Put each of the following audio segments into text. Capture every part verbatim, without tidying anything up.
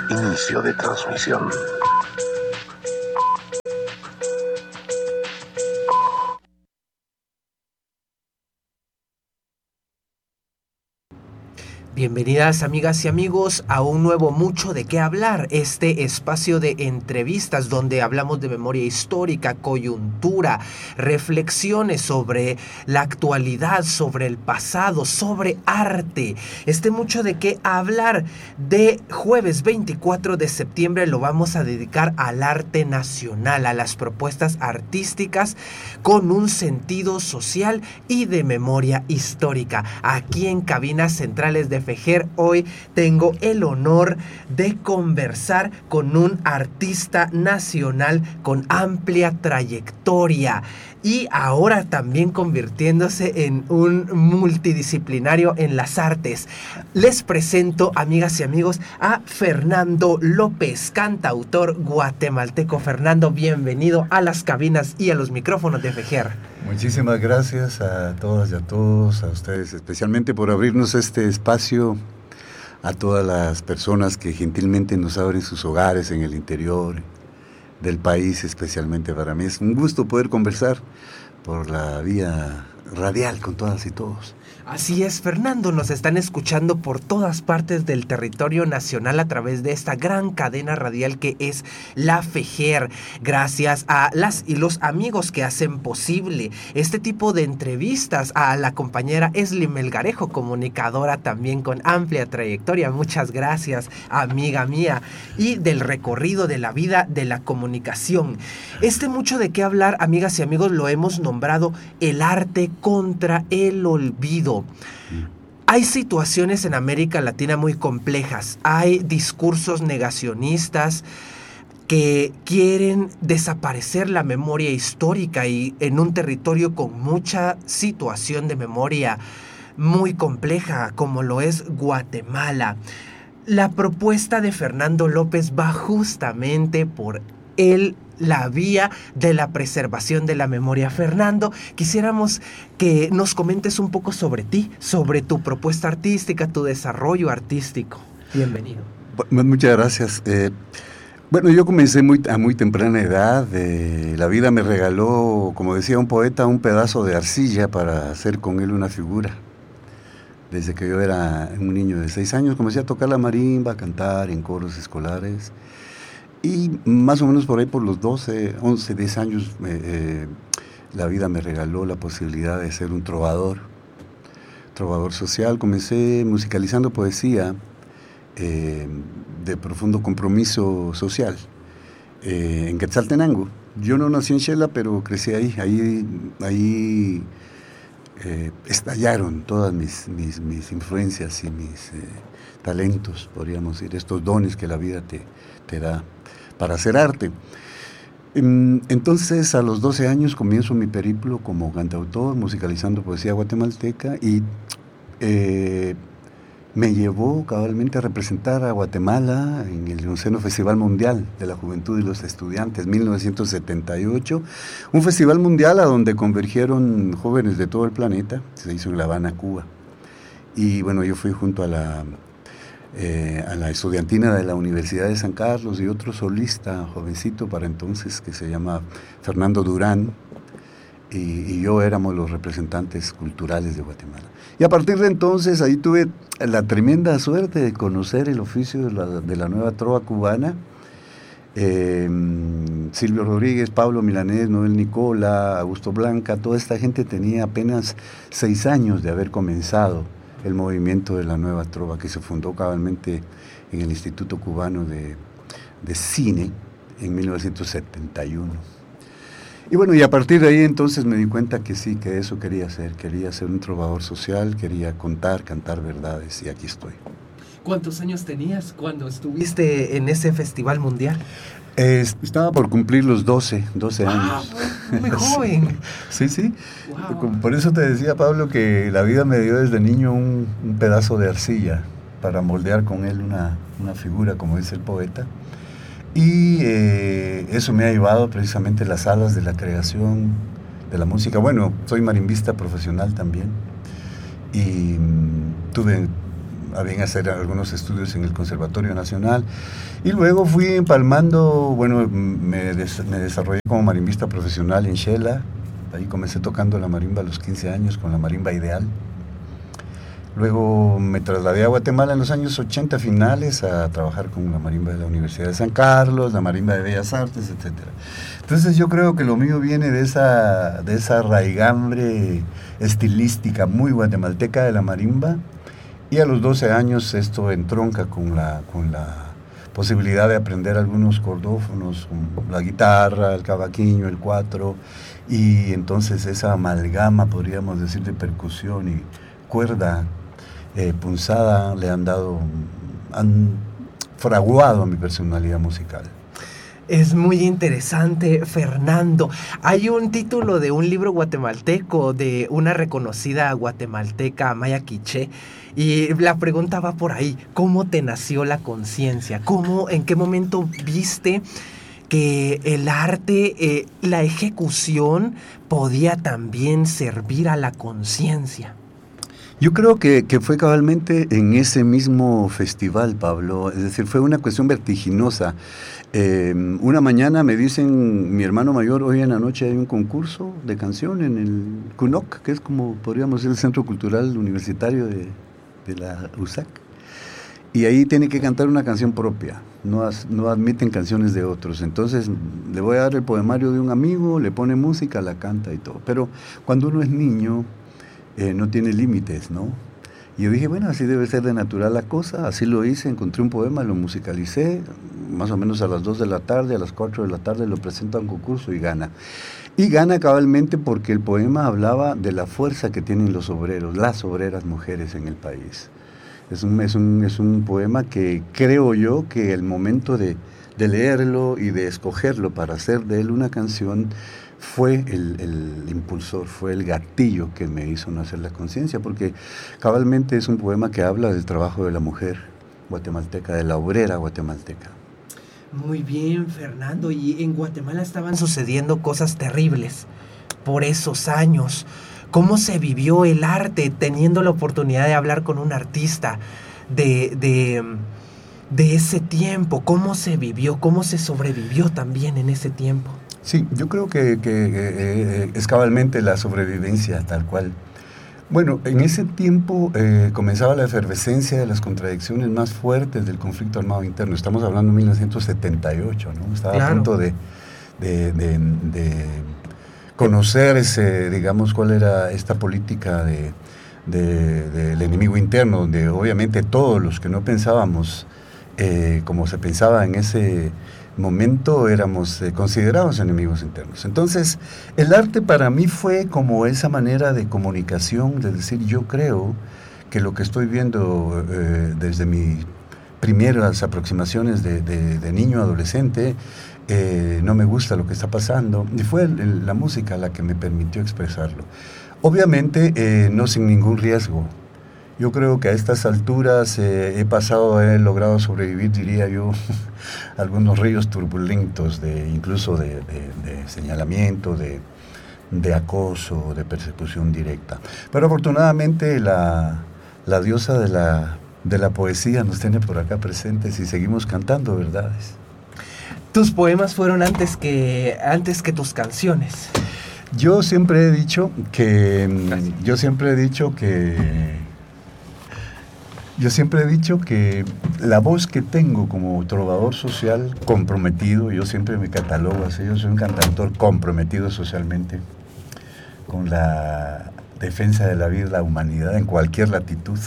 Inicio de transmisión. Bienvenidas amigas y amigos a un nuevo Mucho de qué hablar, este espacio de entrevistas donde hablamos de memoria histórica, coyuntura, reflexiones sobre la actualidad, sobre el pasado, sobre arte. Este Mucho de qué hablar de jueves veinticuatro de septiembre lo vamos a dedicar al arte nacional, a las propuestas artísticas con un sentido social y de memoria histórica. Aquí en Cabinas Centrales de Fejer, hoy tengo el honor de conversar con un artista nacional con amplia trayectoria y ahora también convirtiéndose en un multidisciplinario en las artes. Les presento, amigas y amigos, a Fernando López, cantautor guatemalteco. Fernando, bienvenido a las cabinas y a los micrófonos de Fejer. Muchísimas gracias a todas y a todos, a ustedes especialmente por abrirnos este espacio, a todas las personas que gentilmente nos abren sus hogares en el interior del país, especialmente para mí. Es un gusto poder conversar por la vía radial con todas y todos. Así es, Fernando, nos están escuchando por todas partes del territorio nacional a través de esta gran cadena radial que es la Fejer. Gracias a las y los amigos que hacen posible este tipo de entrevistas, a la compañera Esli Melgarejo, comunicadora también con amplia trayectoria. Muchas gracias, amiga mía, y del recorrido de la vida de la comunicación. Este Mucho de qué hablar, amigas y amigos, lo hemos nombrado el arte contra el olvido. Hay situaciones en América Latina muy complejas, hay discursos negacionistas que quieren desaparecer la memoria histórica y en un territorio con mucha situación de memoria muy compleja como lo es Guatemala. La propuesta de Fernando López va justamente por el la vía de la preservación de la memoria. Fernando, quisiéramos que nos comentes un poco sobre ti, sobre tu propuesta artística, tu desarrollo artístico. Bienvenido. Muchas gracias. Eh, bueno, yo comencé muy, a muy temprana edad. Eh, la vida me regaló, como decía un poeta, un pedazo de arcilla para hacer con él una figura. Desde que yo era un niño de seis años, comencé a tocar la marimba, a cantar en coros escolares. Y más o menos por ahí, por los doce, once, diez años, eh, eh, la vida me regaló la posibilidad de ser un trovador, trovador social. Comencé musicalizando poesía eh, de profundo compromiso social eh, en Quetzaltenango. Yo no nací en Xela, pero crecí ahí. Ahí, ahí eh, estallaron todas mis, mis, mis influencias y mis eh, talentos, podríamos decir, estos dones que la vida te, te da para hacer arte. Entonces, a los doce años comienzo mi periplo como cantautor, musicalizando poesía guatemalteca, y eh, me llevó cabalmente a representar a Guatemala en el onceno Festival Mundial de la Juventud y los Estudiantes, mil novecientos setenta y ocho, un festival mundial a donde convergieron jóvenes de todo el planeta. Se hizo en La Habana, Cuba, y bueno, yo fui junto a la Eh, a la estudiantina de la Universidad de San Carlos y otro solista jovencito para entonces que se llama Fernando Durán, y, y yo éramos los representantes culturales de Guatemala. Y a partir de entonces ahí tuve la tremenda suerte de conocer el oficio de la, de la nueva trova cubana. eh, Silvio Rodríguez, Pablo Milanés, Noel Nicola, Augusto Blanca, toda esta gente tenía apenas seis años de haber comenzado el movimiento de la nueva trova, que se fundó cabalmente en el Instituto Cubano de, de Cine en mil novecientos setenta y uno. Y bueno, y a partir de ahí entonces me di cuenta que sí, que eso quería hacer, quería ser un trovador social, quería contar, cantar verdades, y aquí estoy. ¿Cuántos años tenías cuando estuviste en ese festival mundial? Eh, estaba por cumplir los doce, doce wow, años. Muy joven. Sí, sí. Wow. Por eso te decía, Pablo, que la vida me dio desde niño un, un pedazo de arcilla para moldear con él una, una figura, como dice el poeta. Y eh, eso me ha llevado precisamente a las alas de la creación de la música. Bueno, soy marimbista profesional también. Y mmm, tuve a bien hacer algunos estudios en el Conservatorio Nacional. Y luego fui empalmando, bueno, me, des, me desarrollé como marimbista profesional en Shela. Ahí comencé tocando la marimba a los quince años con la marimba Ideal. Luego me trasladé a Guatemala en los años ochenta finales a trabajar con la marimba de la Universidad de San Carlos, la marimba de Bellas Artes, etcétera. Entonces yo creo que lo mío viene de esa, de esa raigambre estilística muy guatemalteca de la marimba, y a los doce años esto entronca con la, con la posibilidad de aprender algunos cordófonos, la guitarra, el cavaquinho, el cuatro, y entonces esa amalgama, podríamos decir, de percusión y cuerda eh, punzada le han dado, han fraguado a mi personalidad musical. Es muy interesante, Fernando. Hay un título de un libro guatemalteco de una reconocida guatemalteca, Maya Quiché, y la pregunta va por ahí: ¿cómo te nació la conciencia? ¿Cómo, en qué momento viste que el arte, eh, la ejecución, podía también servir a la conciencia? Yo creo que, que fue cabalmente en ese mismo festival, Pablo. Es decir, fue una cuestión vertiginosa. Eh, una mañana me dicen, mi hermano mayor, hoy en la noche hay un concurso de canción en el C U N O C, que es como, podríamos decir, el Centro Cultural Universitario de, de la U S A C. Y ahí tiene que cantar una canción propia, no, as, no admiten canciones de otros. Entonces le voy a dar el poemario de un amigo, le pone música, la canta y todo. Pero cuando uno es niño, eh, no tiene límites, ¿no? Y yo dije, bueno, así debe ser de natural la cosa. Así lo hice, encontré un poema, lo musicalicé, más o menos a las dos de la tarde, a las cuatro de la tarde lo presento a un concurso y gana. Y gana cabalmente porque el poema hablaba de la fuerza que tienen los obreros, las obreras mujeres en el país. Es un, es un, es un poema que creo yo que el momento de, de leerlo y de escogerlo para hacer de él una canción fue el, el impulsor, fue el gatillo que me hizo nacer la conciencia, porque cabalmente es un poema que habla del trabajo de la mujer guatemalteca, de la obrera guatemalteca. Muy bien, Fernando, y en Guatemala estaban sucediendo cosas terribles por esos años. ¿Cómo se vivió el arte teniendo la oportunidad de hablar con un artista de, de, de ese tiempo? ¿Cómo se vivió? ¿Cómo se sobrevivió también en ese tiempo? Sí, yo creo que, que eh, es cabalmente la sobrevivencia tal cual. Bueno, en ese tiempo eh, comenzaba la efervescencia de las contradicciones más fuertes del conflicto armado interno. Estamos hablando de mil novecientos setenta y ocho, ¿no? Estaba claro. a punto de, de, de, de conocer ese, digamos, cuál era esta política de, de, del enemigo interno, donde obviamente todos los que no pensábamos eh, como se pensaba en ese momento éramos eh, considerados enemigos internos. Entonces, el arte para mí fue como esa manera de comunicación, de decir, yo creo que lo que estoy viendo eh, desde mis primeras aproximaciones de, de, de niño adolescente, eh, no me gusta lo que está pasando, y fue el, el, la música la que me permitió expresarlo. Obviamente, eh, no sin ningún riesgo. Yo creo que a estas alturas eh, he pasado, he logrado sobrevivir, diría yo, algunos ríos turbulentos, de, incluso de, de, de señalamiento, de, de acoso, de persecución directa. Pero afortunadamente la, la diosa de la, de la poesía nos tiene por acá presentes y seguimos cantando verdades. Tus poemas fueron antes que, antes que tus canciones. Yo siempre he dicho que, yo siempre he dicho que... Yo siempre he dicho que la voz que tengo como trovador social comprometido, yo siempre me catalogo así, yo soy un cantautor comprometido socialmente con la defensa de la vida y la humanidad en cualquier latitud.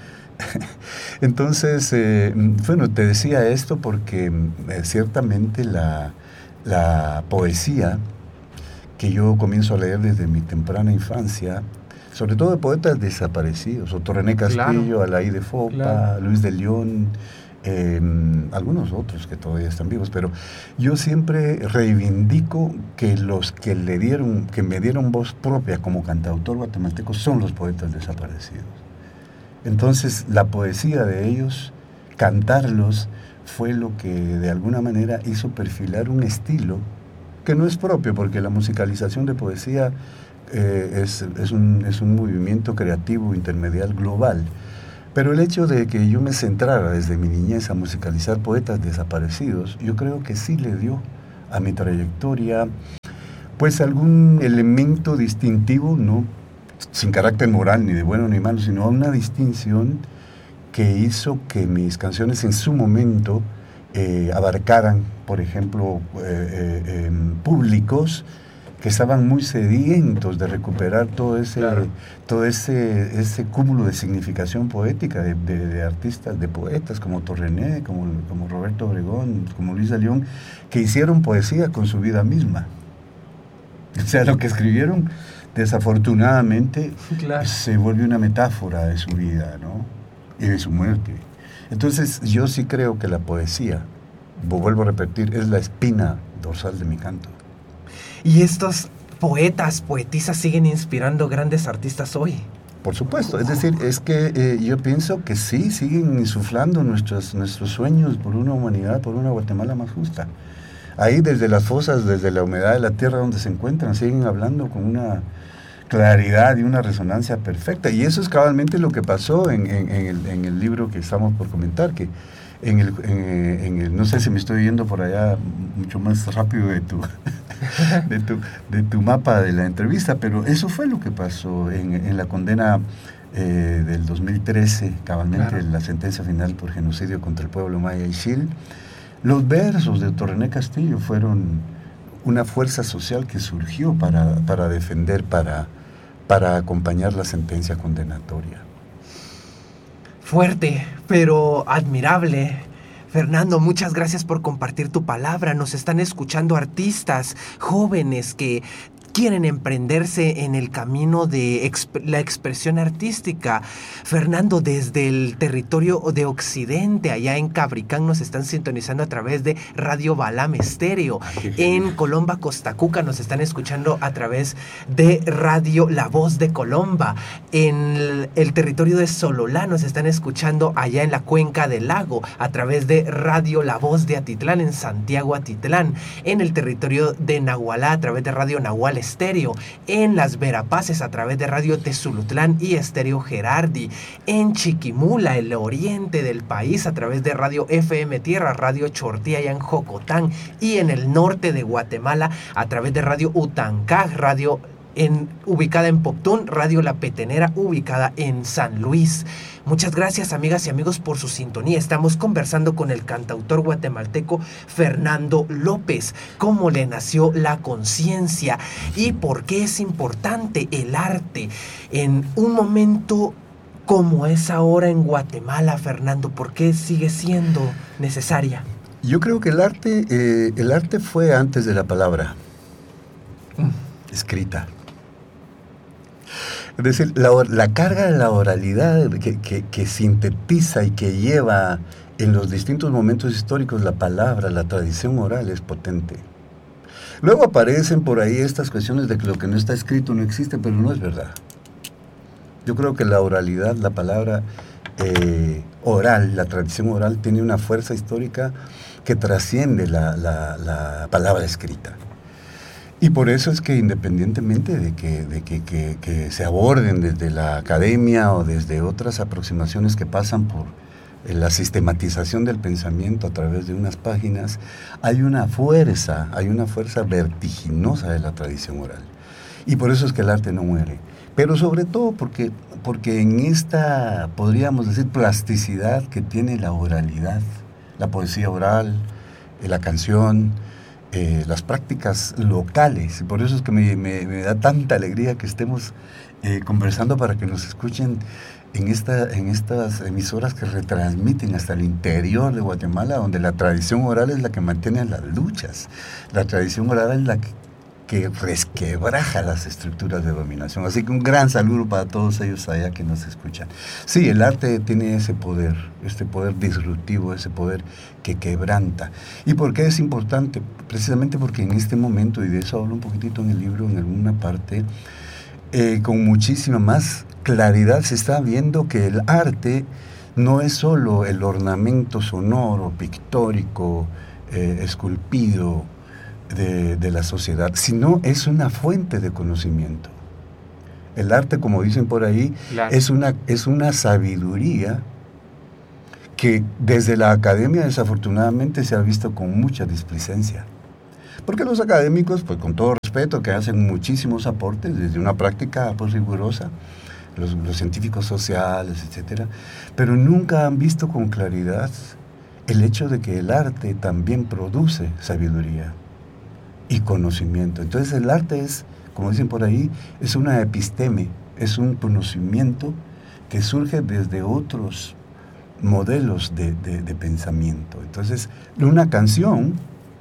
Entonces, eh, bueno, te decía esto porque eh, ciertamente la, la poesía que yo comienzo a leer desde mi temprana infancia, sobre todo de poetas desaparecidos, Otto René Castillo, claro. Alaí de Fopa, claro. Luis de León, eh, algunos otros que todavía están vivos, pero yo siempre reivindico que los que le dieron, que me dieron voz propia como cantautor guatemalteco son los poetas desaparecidos. Entonces, la poesía de ellos, cantarlos, fue lo que de alguna manera hizo perfilar un estilo que no es propio, porque la musicalización de poesía Eh, es, es, un, es un movimiento creativo intermedial global, Pero el hecho de que yo me centrara desde mi niñez a musicalizar poetas desaparecidos, yo creo que sí le dio a mi trayectoria pues algún elemento distintivo, no sin carácter moral ni de bueno ni malo, sino una distinción que hizo que mis canciones en su momento eh, abarcaran, por ejemplo, eh, eh, eh, públicos que estaban muy sedientos de recuperar todo ese, claro. todo ese, ese cúmulo de significación poética de, de, de artistas, de poetas como Torrené, como, como Roberto Obregón, como Luis de León, que hicieron poesía con su vida misma. O sea, lo que escribieron, desafortunadamente, claro. se vuelve una metáfora de su vida, ¿no? Y de su muerte. Entonces, yo sí creo que la poesía, vuelvo a repetir, es la espina dorsal de mi canto. Y estos poetas, poetisas siguen inspirando grandes artistas hoy. Por supuesto, es decir, es que eh, yo pienso que sí, siguen insuflando nuestros, nuestros sueños por una humanidad, por una Guatemala más justa. Ahí desde las fosas, desde la humedad de la tierra donde se encuentran, siguen hablando con una claridad y una resonancia perfecta. Y eso es cabalmente lo que pasó en, en, en, el, en el libro que estamos por comentar, que en el, en, en el, no sé si me estoy yendo por allá mucho más rápido de tu, de tu, de tu mapa de la entrevista, pero eso fue lo que pasó en, en la condena eh, del dos mil trece, cabalmente claro. la sentencia final por genocidio contra el pueblo maya y xil. Los versos de Torrené Castillo fueron una fuerza social que surgió para, para defender, para, para acompañar la sentencia condenatoria. Fuerte, pero admirable. Fernando, muchas gracias por compartir tu palabra. Nos están escuchando artistas jóvenes que quieren emprenderse en el camino de exp- la expresión artística. Fernando, desde el territorio de Occidente, allá en Cabricán, nos están sintonizando a través de Radio Balam Estéreo. En Colomba, Costa Cuca, nos están escuchando a través de Radio La Voz de Colomba. En el, el territorio de Sololá nos están escuchando allá en la Cuenca del Lago a través de Radio La Voz de Atitlán, en Santiago Atitlán. En el territorio de Nahualá a través de Radio Nahual Estéreo, en Las Verapaces a través de Radio Tezulutlán y Estéreo Gerardi, en Chiquimula, el oriente del país, a través de Radio F M Tierra, Radio Chortí allá en Jocotán, y en el norte de Guatemala a través de Radio Utancaj, Radio en, ubicada en Poptún, Radio La Petenera, ubicada en San Luis. Muchas gracias, amigas y amigos, por su sintonía. Estamos conversando con el cantautor guatemalteco Fernando López, cómo le nació la conciencia y por qué es importante el arte en un momento como es ahora en Guatemala. Fernando, ¿por qué sigue siendo necesaria? Yo creo que el arte, eh, el arte fue antes de la palabra mm. escrita. Es decir, la, la carga de la oralidad que, que, que sintetiza y que lleva en los distintos momentos históricos la palabra, la tradición oral es potente. Luego aparecen por ahí estas cuestiones de que lo que no está escrito no existe, pero no es verdad. Yo creo que la oralidad, la palabra eh, oral, la tradición oral tiene una fuerza histórica que trasciende la, la, la palabra escrita. Y por eso es que independientemente de que, de que, que, que se aborden desde la academia o desde otras aproximaciones que pasan por la sistematización del pensamiento a través de unas páginas, hay una fuerza, hay una fuerza vertiginosa de la tradición oral. Y por eso es que el arte no muere. Pero sobre todo porque, porque en esta, podríamos decir, plasticidad que tiene la oralidad, la poesía oral, la canción, Eh, las prácticas locales. Por eso es que me, me, me da tanta alegría que estemos eh, conversando para que nos escuchen en, esta, en estas emisoras que retransmiten hasta el interior de Guatemala, donde la tradición oral es la que mantiene las luchas. La tradición oral es la que, que resquebraja las estructuras de dominación. Así que un gran saludo para todos ellos allá que nos escuchan. Sí, el arte tiene ese poder, este poder disruptivo, ese poder que quebranta. ¿Y por qué es importante? Precisamente porque en este momento, y de eso hablo un poquitito en el libro, en alguna parte, eh, con muchísima más claridad se está viendo que el arte no es solo el ornamento sonoro, pictórico, eh, esculpido, De, de la sociedad, sino es una fuente de conocimiento. El arte, como dicen por ahí, claro. es, una, es una sabiduría que desde la academia desafortunadamente se ha visto con mucha displicencia. Porque los académicos, pues con todo respeto, que hacen muchísimos aportes desde una práctica pues, rigurosa, los, los científicos sociales, etcétera, pero nunca han visto con claridad el hecho de que el arte también produce sabiduría y conocimiento. Entonces el arte es, como dicen por ahí, es una episteme, es un conocimiento que surge desde otros modelos de, de, de pensamiento. Entonces, una canción,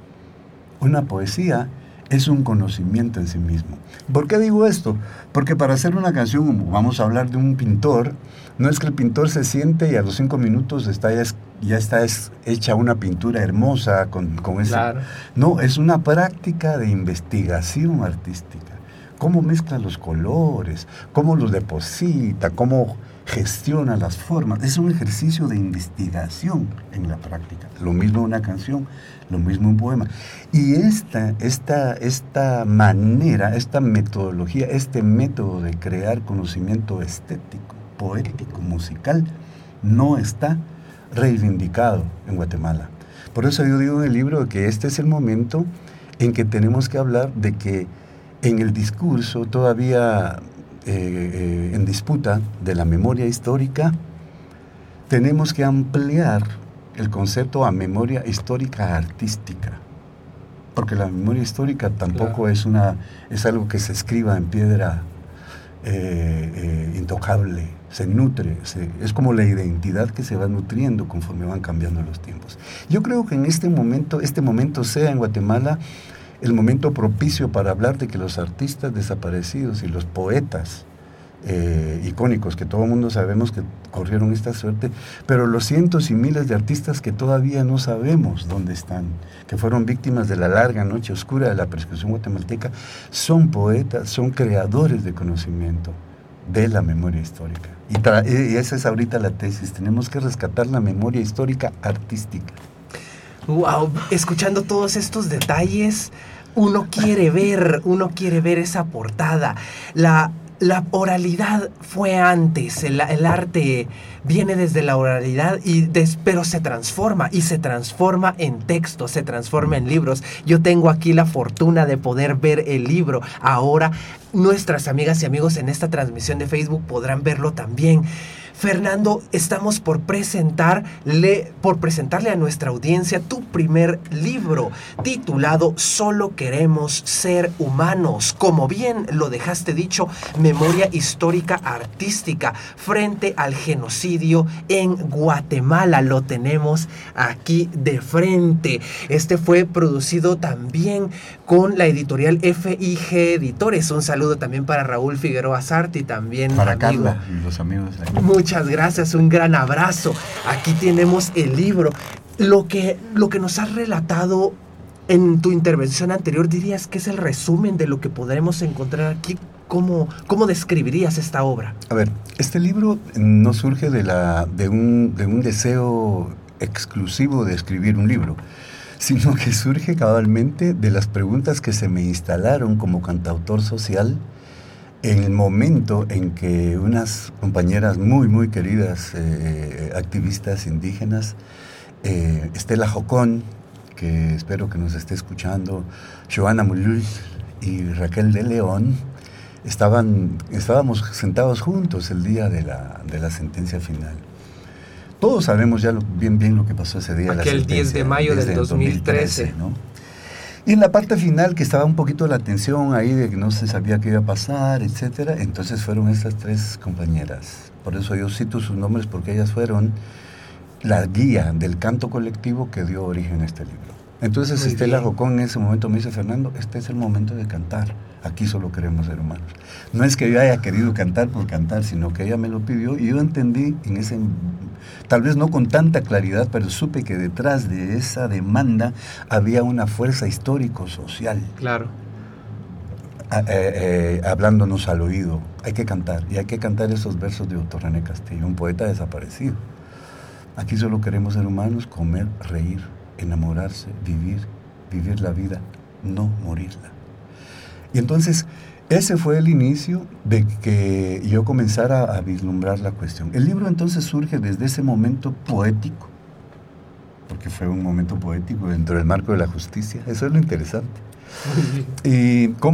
una poesía, es un conocimiento en sí mismo. ¿Por qué digo esto? Porque para hacer una canción, vamos a hablar de un pintor, no es que el pintor se siente y a los cinco minutos está ya, ya está es, hecha una pintura hermosa con, con ese... Claro. No, es una práctica de investigación artística. Cómo mezcla los colores, cómo los deposita, cómo gestiona las formas. Es un ejercicio de investigación en la práctica. Lo mismo una canción, lo mismo un poema. Y esta, esta, esta manera, esta metodología, este método de crear conocimiento estético, poético, musical, no está reivindicado en Guatemala. Por eso yo digo en el libro que este es el momento en que tenemos que hablar de que en el discurso todavía eh, eh, en disputa de la memoria histórica, tenemos que ampliar el concepto a memoria histórica artística, porque la memoria histórica tampoco claro. es una es algo que se escriba en piedra eh, eh, intocable, se nutre, se, es como la identidad que se va nutriendo conforme van cambiando los tiempos. Yo creo que en este momento, este momento sea en Guatemala el momento propicio para hablar de que los artistas desaparecidos y los poetas eh, icónicos, que todo el mundo sabemos que corrieron esta suerte, pero los cientos y miles de artistas que todavía no sabemos dónde están, que fueron víctimas de la larga noche oscura de la persecución guatemalteca, son poetas, son creadores de conocimiento de la memoria histórica. Y, tra- y esa es ahorita la tesis, tenemos que rescatar la memoria histórica artística. Wow, escuchando todos estos detalles, uno quiere ver, uno quiere ver esa portada. La, la oralidad fue antes, el, el arte viene desde la oralidad, y des, pero se transforma, y se transforma en texto, se transforma en libros. Yo tengo aquí la fortuna de poder ver el libro. Ahora nuestras amigas y amigos en esta transmisión de Facebook podrán verlo también. Fernando, estamos por presentarle, por presentarle a nuestra audiencia tu primer libro, titulado Solo queremos ser humanos. Como bien lo dejaste dicho, memoria histórica artística frente al genocidio en Guatemala. Lo tenemos aquí de frente. Este fue producido también con la editorial F I G Editores. Un saludo también para Raúl Figueroa Sarti, también para amigo. Carla y los amigos aquí. Muchas gracias, un gran abrazo. Aquí tenemos el libro. Lo que, lo que nos has relatado en tu intervención anterior, dirías que es el resumen de lo que podremos encontrar aquí. ¿Cómo, cómo describirías esta obra? A ver, este libro no surge de, la, de, un, de un deseo exclusivo de escribir un libro, sino que surge cabalmente de las preguntas que se me instalaron como cantautor social en el momento en que unas compañeras muy, muy queridas, eh, activistas indígenas, eh, Estela Jocón, que espero que nos esté escuchando, Joana Mulul y Raquel de León, estaban, estábamos sentados juntos el día de la, de la sentencia final. Todos sabemos ya lo, bien, bien lo que pasó ese día. Aquel la diez de mayo del dos mil trece. ¿No? Y en la parte final, que estaba un poquito la tensión ahí de que no se sabía qué iba a pasar, etcétera, entonces fueron estas tres compañeras. Por eso yo cito sus nombres, porque ellas fueron la guía del canto colectivo que dio origen a este libro. Entonces Muy Estela bien. Jocón en ese momento me dice: Fernando, este es el momento de cantar. Aquí solo queremos ser humanos. No es que yo haya querido cantar por cantar, sino que ella me lo pidió y yo entendí en ese, tal vez no con tanta claridad, pero supe que detrás de esa demanda había una fuerza histórico-social. Claro. Eh, eh, hablándonos al oído. Hay que cantar, y hay que cantar esos versos de Otto René Castillo, un poeta desaparecido. Aquí solo queremos ser humanos, comer, reír, enamorarse, vivir, vivir la vida, no morirla. Y entonces, ese fue el inicio de que yo comenzara a vislumbrar la cuestión. El libro entonces surge desde ese momento poético, porque fue un momento poético dentro del marco de la justicia. Eso es lo interesante. Y cómo